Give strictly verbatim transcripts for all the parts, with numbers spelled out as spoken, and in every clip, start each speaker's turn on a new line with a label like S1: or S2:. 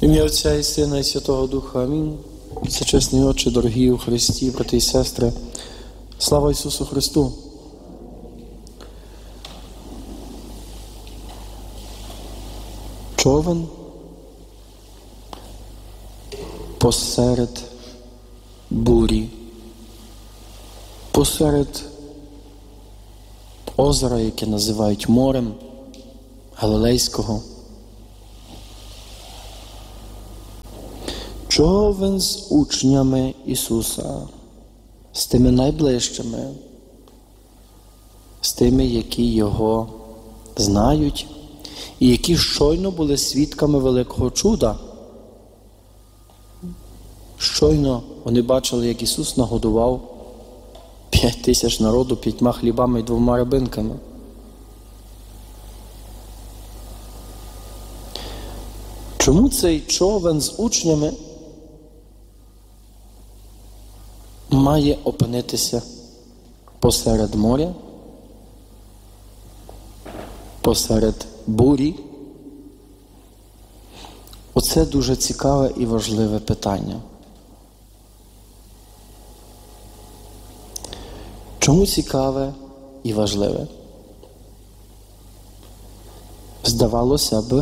S1: Ім'я Отця і Сина і Святого Духа. Амінь. Всечесний Отче, дорогі у Христі, брати і сестри, слава Ісусу Христу! Човен посеред бурі, посеред озера, яке називають морем Галилейського. Човен з учнями Ісуса, з тими найближчими, з тими, які Його знають, і які щойно були свідками великого чуда. Щойно вони бачили, як Ісус нагодував п'ять тисяч народу п'ятьма хлібами і двома рибинками. Чому цей човен з учнями має опинитися посеред моря, посеред бурі? Оце дуже цікаве і важливе питання. Чому цікаве і важливе? Здавалося б,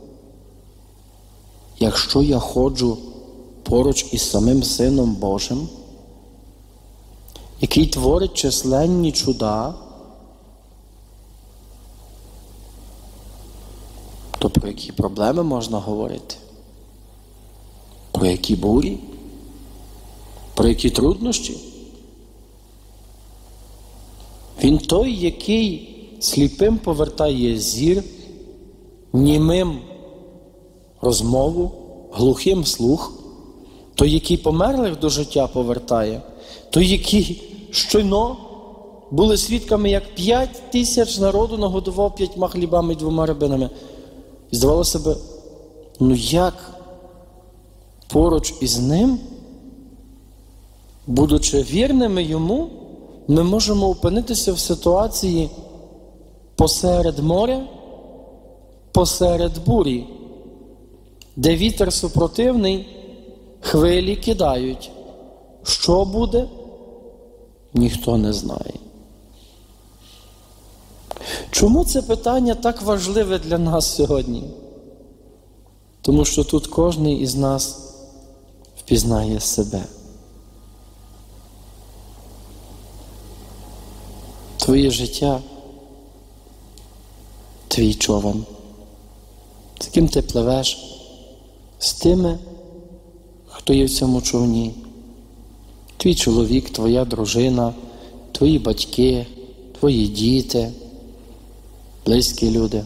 S1: якщо я ходжу поруч із самим Сином Божим, який творить численні чуда, то про які проблеми можна говорити? Про які бурі? Про які труднощі? Він той, який сліпим повертає зір, німим розмову, глухим слух, той, який померлих до життя повертає, той, який щойно були свідками, як п'ять тисяч народу нагодував п'ятьма хлібами і двома рибинами. І здавалося б, ну як поруч із ним, будучи вірними йому, ми можемо опинитися в ситуації посеред моря, посеред бурі, де вітер супротивний, хвилі кидають. Що буде? Ніхто не знає. Чому це питання так важливе для нас сьогодні? Тому що тут кожен із нас впізнає себе. Твоє життя – твій човен. З ким ти пливеш? З тими, хто є в цьому човні. Твій чоловік, твоя дружина, твої батьки, твої діти, близькі люди.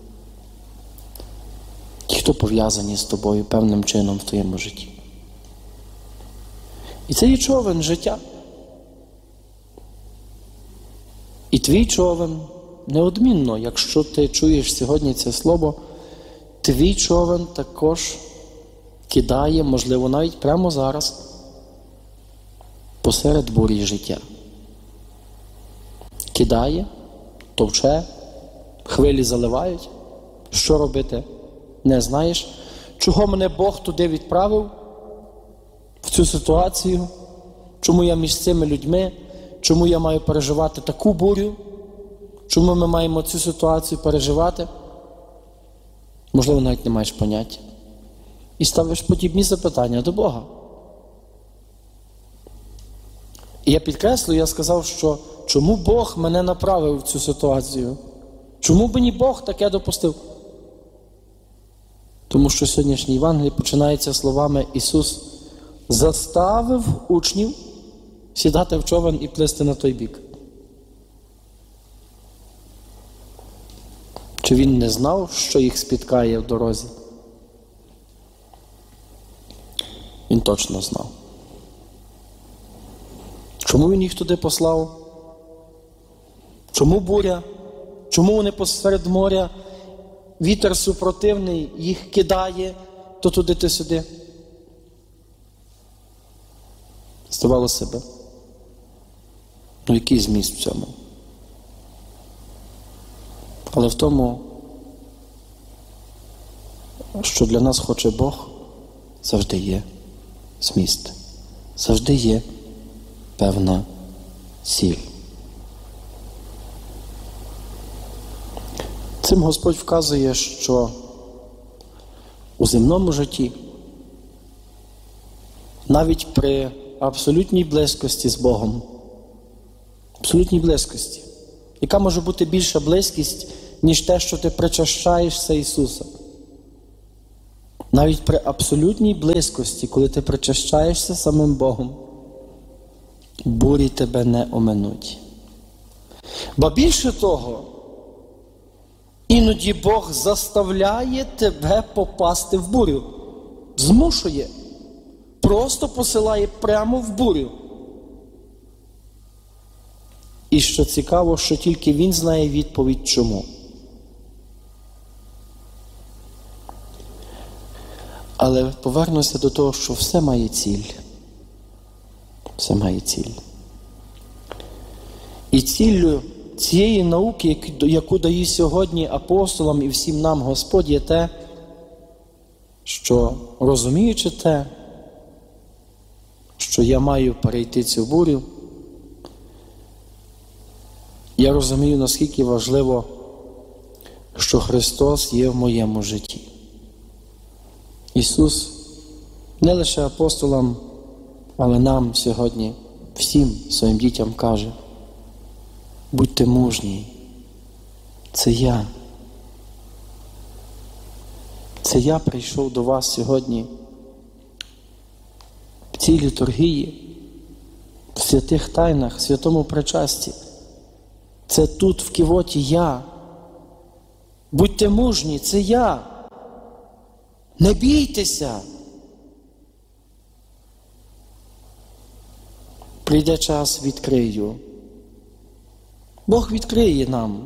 S1: Ті, хто пов'язані з тобою певним чином в твоєму житті. І це є човен життя. І твій човен, неодмінно, якщо ти чуєш сьогодні це слово, твій човен також кидає, можливо, навіть прямо зараз, посеред бурі життя. Кидає, товче, хвилі заливають. Що робити? Не знаєш. Чого мене Бог туди відправив? В цю ситуацію? Чому я між цими людьми? Чому я маю переживати таку бурю? Чому ми маємо цю ситуацію переживати? Можливо, навіть не маєш поняття. І ставиш подібні запитання до Бога. І я підкреслю, я сказав, що чому Бог мене направив в цю ситуацію? Чому мені Бог таке допустив? Тому що сьогоднішній Євангелій починається словами: Ісус заставив учнів сідати в човен і плисти на той бік. Чи Він не знав, що їх спіткає в дорозі? Він точно знав. Чому Він їх туди послав? Чому буря? Чому вони посеред моря? Вітер супротивний їх кидає то туди, то сюди. Здавалося б, ну який зміст в цьому? Але в тому, що для нас хоче Бог, завжди є зміст, завжди є певна ціль. Цим Господь вказує, що у земному житті, навіть при абсолютній близькості з Богом, абсолютній близькості, яка може бути більша близькість, ніж те, що ти причащаєшся Ісуса. Навіть при абсолютній близькості, коли ти причащаєшся самим Богом, бурі тебе не оминуть. Ба більше того, іноді Бог заставляє тебе попасти в бурю. Змушує. Просто посилає прямо в бурю. І що цікаво, що тільки Він знає відповідь чому. Але повернуся до того, що все має ціль. Все має ціль. І ціллю цієї науки, яку дає сьогодні апостолам і всім нам Господь, є те, що, розуміючи те, що я маю перейти цю бурю, я розумію, наскільки важливо, що Христос є в моєму житті. Ісус не лише апостолам, але нам сьогодні, всім своїм дітям каже: будьте мужні, це я. Це я прийшов до вас сьогодні в цій літургії, в святих тайнах, в святому причасті. Це тут, в кивоті, я. Будьте мужні, це я. Не бійтеся. Прийде час, відкрию. Бог відкриє нам,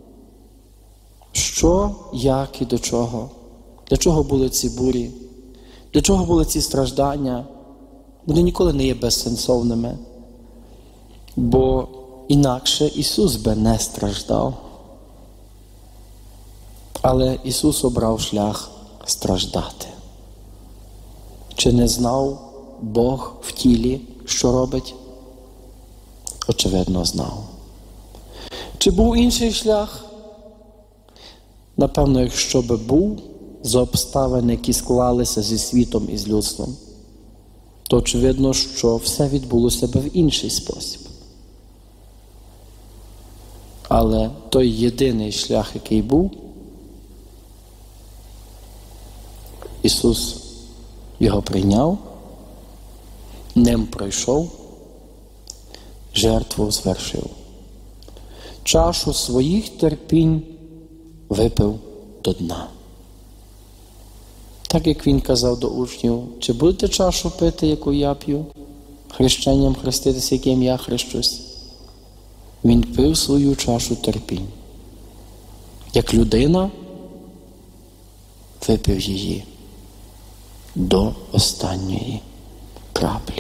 S1: що, як і до чого. Для чого були ці бурі? Для чого були ці страждання? Вони ніколи не є безсенсовними. Бо інакше Ісус би не страждав. Але Ісус обрав шлях страждати. Чи не знав Бог в тілі, що робить? Очевидно, знав. Чи був інший шлях? Напевно, якщо би був, за обставини, які склалися зі світом і з людством, то очевидно, що все відбулося би в інший спосіб. Але той єдиний шлях, який був, Ісус його прийняв, ним пройшов, жертву звершив. Чашу своїх терпінь випив до дна. Так, як Він казав до учнів: чи будете чашу пити, яку я п'ю, хрещенням хреститися, яким я хрещусь? Він пив свою чашу терпінь. Як людина випив її до останньої краплі.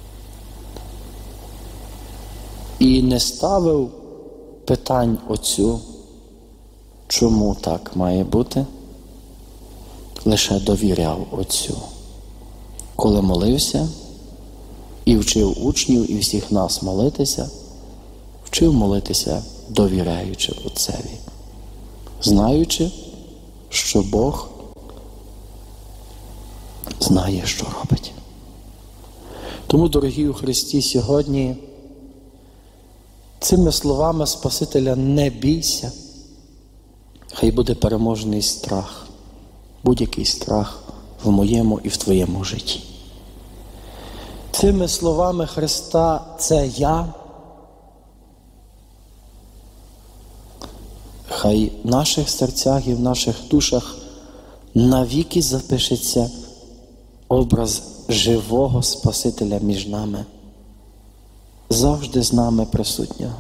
S1: І не ставив питань Отцю, чому так має бути, лише довіряв Отцю. Коли молився і вчив учнів і всіх нас молитися, вчив молитися, довіряючи Отцеві, знаючи, що Бог знає, що робить. Тому, дорогі у Христі, сьогодні цими словами Спасителя «не бійся», хай буде переможений страх, будь-який страх в моєму і в твоєму житті. Цими словами Христа «це я», хай в наших серцях і в наших душах навіки запишеться образ живого Спасителя між нами, завжди з нами присутнього.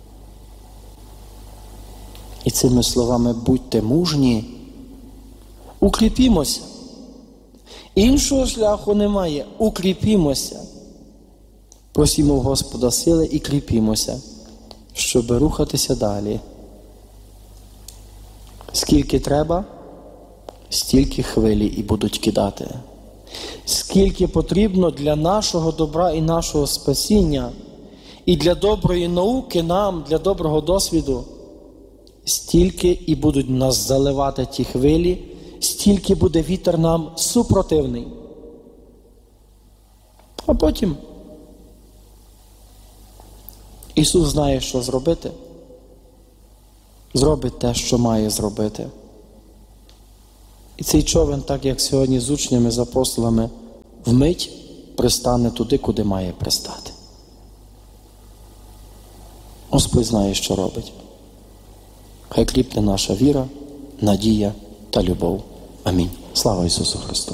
S1: І цими словами «будьте мужні», укріпімося. Іншого шляху немає. Укріпімося. Просімо в Господа сили і кріпімося, щоб рухатися далі. Скільки треба, стільки хвилі і будуть кидати. скільки потрібно для нашого добра і нашого спасіння, і для доброї науки нам, для доброго досвіду, стільки і будуть нас заливати ті хвилі, стільки буде вітер нам супротивний. А потім Ісус знає, що зробити. Зробить те, що має зробити. І цей човен, так як сьогодні з учнями, з апостолами, вмить пристане туди, куди має пристати. Господь знає, що робить. Хай кріпне наша віра, надія та любов. Амінь. Слава Ісусу Христу!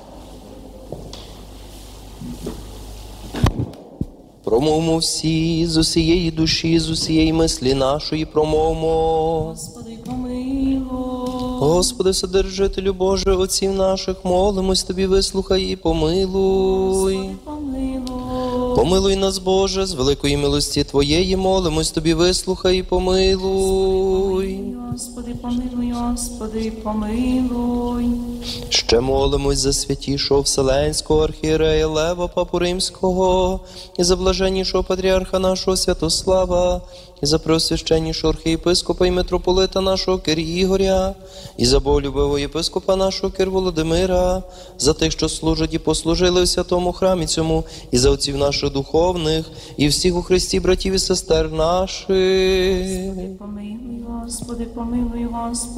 S2: Промовмо всі з усієї душі, з усієї мислі нашої промовмо.
S3: Господи, помилуй.
S2: Господи, Вседержителю Боже, отців наших, молимось Тобі, вислухай і помилуй.
S3: Господи, помилуй.
S2: Помилуй нас, Боже, з великої милості Твоєї, молимось Тобі, вислухай і помилуй.
S3: Господи, помилуй, Господи, помилуй.
S2: Ще молимось за святішого Вселенського архієрея Лева Папу Римського, і за блаженнішого патріарха нашого Святослава, і за преосвященнішого архієпископа і митрополита нашого Кир Ігоря, і за боголюбивого єпископа нашого Кир Володимира, за тих, що служать і послужили в святому храмі цьому, і за отців наших духовних, і всіх у Христі братів і сестер наших.
S3: Помилуй, Господи, помилуй, Господи.